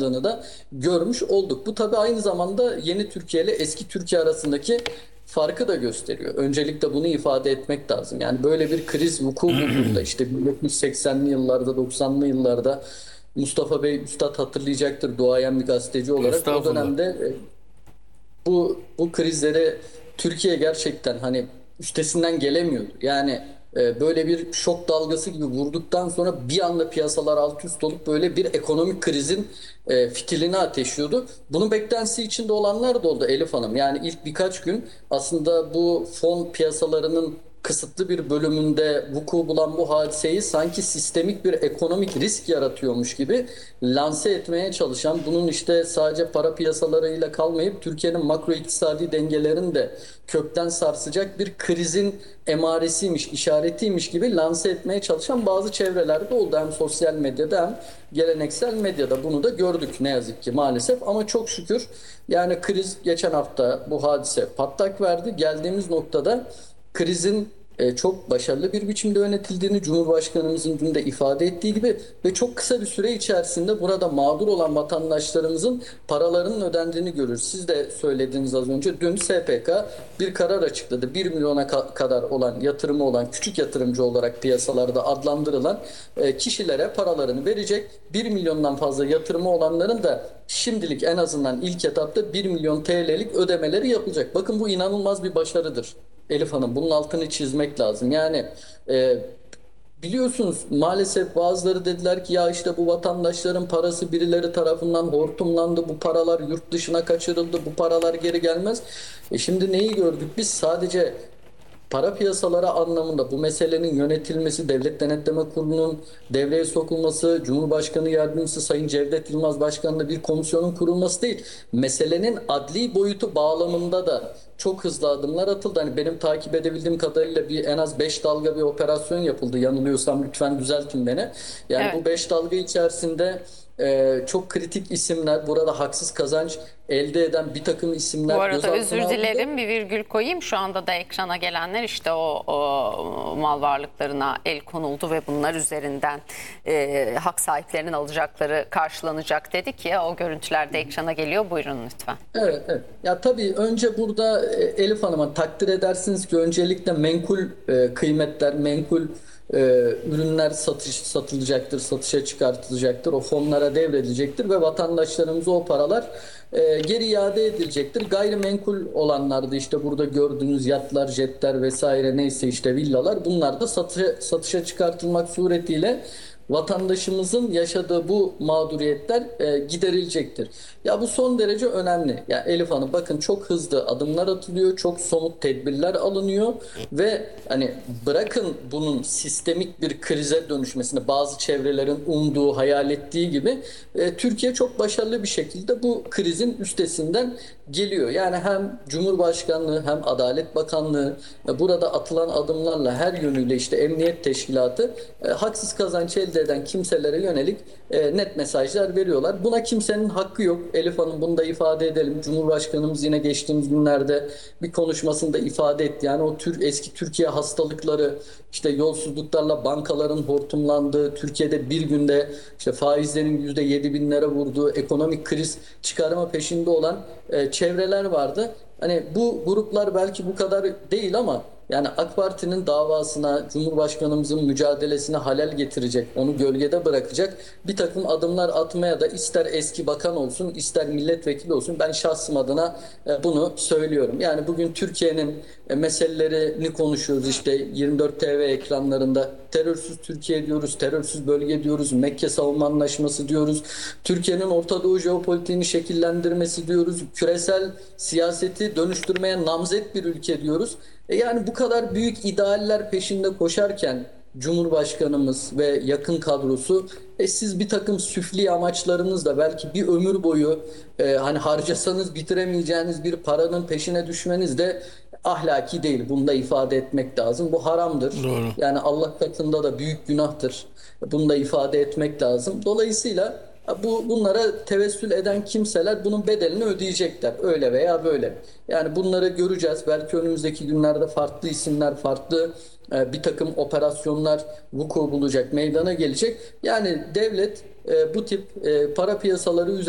yaşandığını da görmüş olduk. Bu tabii aynı zamanda yeni Türkiye ile eski Türkiye arasındaki farkı da gösteriyor. Öncelikle bunu ifade etmek lazım. Yani böyle bir kriz vuku bulduğunda işte 1980'li yıllarda, 90'lı yıllarda Mustafa Bey Üstad hatırlayacaktır, duayen bir gazeteci olarak. O Estağfurullah. dönemde bu krizleri Türkiye gerçekten hani üstesinden gelemiyordu. Yani böyle bir şok dalgası gibi vurduktan sonra bir anda piyasalar alt üst olup böyle bir ekonomik krizin fitilini ateşliyordu. Bunun beklentisi içinde olanlar da oldu Elif Hanım. Yani ilk birkaç gün aslında bu fon piyasalarının kısıtlı bir bölümünde vuku bulan bu hadiseyi sanki sistemik bir ekonomik risk yaratıyormuş gibi lanse etmeye çalışan, bunun işte sadece para piyasalarıyla kalmayıp Türkiye'nin makro iktisadi dengelerini de kökten sarsacak bir krizin emaresiymiş, işaretiymiş gibi lanse etmeye çalışan bazı çevrelerde oldu. Hem sosyal medyada hem geleneksel medyada bunu da gördük ne yazık ki maalesef. Ama çok şükür yani kriz geçen hafta bu hadise patlak verdi. Geldiğimiz noktada krizin çok başarılı bir biçimde yönetildiğini Cumhurbaşkanımızın dün de ifade ettiği gibi ve çok kısa bir süre içerisinde burada mağdur olan vatandaşlarımızın paralarının ödendiğini görürüz. Siz de söylediğiniz az önce dün SPK bir karar açıkladı. 1 milyona kadar olan yatırımı olan küçük yatırımcı olarak piyasalarda adlandırılan kişilere paralarını verecek. 1 milyondan fazla yatırımı olanların da şimdilik en azından ilk etapta 1 milyon TL'lik ödemeleri yapılacak. Bakın bu inanılmaz bir başarıdır. Elif Hanım bunun altını çizmek lazım. Yani e, biliyorsunuz maalesef bazıları dediler ki ya işte bu vatandaşların parası birileri tarafından hortumlandı. Bu paralar yurt dışına kaçırıldı. Bu paralar geri gelmez. Şimdi neyi gördük? Biz sadece para piyasaları anlamında bu meselenin yönetilmesi, Devlet Denetleme Kurulu'nun devreye sokulması, Cumhurbaşkanı Yardımcısı Sayın Cevdet Yılmaz Başkan'la bir komisyonun kurulması değil. Meselenin adli boyutu bağlamında da çok hızlı adımlar atıldı. Hani benim takip edebildiğim kadarıyla bir en az 5 dalga bir operasyon yapıldı. Yanılıyorsam lütfen düzeltin beni. Yani Evet. bu 5 dalga içerisinde çok kritik isimler, burada haksız kazanç elde eden bir takım Bu isimler arada gözaltına özür alındı. dilerim, bir virgül koyayım. Şu anda da ekrana gelenler işte o mal varlıklarına el konuldu ve bunlar üzerinden hak sahiplerinin alacakları karşılanacak dedik ya, o görüntüler de ekrana geliyor. Buyurun lütfen. Evet, evet. Ya tabii önce burada Elif Hanım'a takdir edersiniz ki öncelikle menkul kıymetler, menkul e, ürünler satılacaktır, satışa çıkartılacaktır, o fonlara devredilecektir ve vatandaşlarımıza o paralar geri iade edilecektir. Gayrimenkul olanlar da işte burada gördüğünüz yatlar, jetler vesaire neyse işte villalar, bunlar da satışa çıkartılmak suretiyle vatandaşımızın yaşadığı bu mağduriyetler giderilecektir. Ya bu son derece önemli. Ya Elif Hanım bakın çok hızlı adımlar atılıyor, çok somut tedbirler alınıyor ve hani bırakın bunun sistemik bir krize dönüşmesini bazı çevrelerin umduğu, hayal ettiği gibi Türkiye çok başarılı bir şekilde bu krizin üstesinden geliyor. Yani hem Cumhurbaşkanlığı hem Adalet Bakanlığı burada atılan adımlarla her yönüyle işte Emniyet Teşkilatı haksız kazanç elde eden kimselere yönelik net mesajlar veriyorlar. Buna kimsenin hakkı yok. Elif Hanım bunu da ifade edelim. Cumhurbaşkanımız yine geçtiğimiz günlerde bir konuşmasında ifade etti. Yani o eski Türkiye hastalıkları, işte yolsuzluklarla bankaların hortumlandığı, Türkiye'de bir günde işte faizlerin %7.000'lere vurduğu, ekonomik kriz çıkarma peşinde olan çevreler vardı. Hani bu gruplar belki bu kadar değil ama yani AK Parti'nin davasına, Cumhurbaşkanımızın mücadelesine halel getirecek, onu gölgede bırakacak bir takım adımlar atmaya da ister eski bakan olsun, ister milletvekili olsun ben şahsım adına bunu söylüyorum. Yani bugün Türkiye'nin meselelerini konuşuyoruz işte 24 TV ekranlarında. Terörsüz Türkiye diyoruz, terörsüz bölge diyoruz, Mekke Savunma Anlaşması diyoruz. Türkiye'nin Orta Doğu jeopolitiğini şekillendirmesi diyoruz. Küresel siyaseti dönüştürmeye namzet bir ülke diyoruz. Yani bu kadar büyük idealler peşinde koşarken Cumhurbaşkanımız ve yakın kadrosu siz bir takım süfli amaçlarınızla belki bir ömür boyu hani harcasanız bitiremeyeceğiniz bir paranın peşine düşmeniz de ahlaki değil. Bunu da ifade etmek lazım. Bu haramdır. Doğru. Yani Allah katında da büyük günahtır. Bunu da ifade etmek lazım. Dolayısıyla bunlara tevessül eden kimseler bunun bedelini ödeyecekler. Öyle veya böyle. Yani bunları göreceğiz. Belki önümüzdeki günlerde farklı isimler, farklı bir takım operasyonlar vuku bulacak, meydana gelecek. Yani devlet bu tip para piyasaları üzerinde